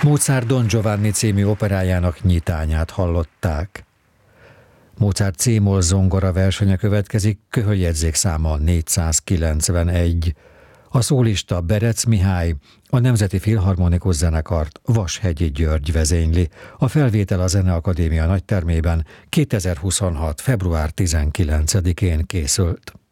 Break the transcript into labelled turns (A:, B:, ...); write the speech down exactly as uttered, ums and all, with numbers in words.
A: Mozart Don Giovanni című operájának nyitányát hallották. Mozart C-moll zongora versenye következik, köhöljegyzék száma négyszázkilencvenegy. A szólista Berec Mihály, a Nemzeti Filharmonikus Zenekart Vashegyi György vezényli. A felvétel a Zeneakadémia nagytermében kétezer-huszonhat. február tizenkilencedikén készült.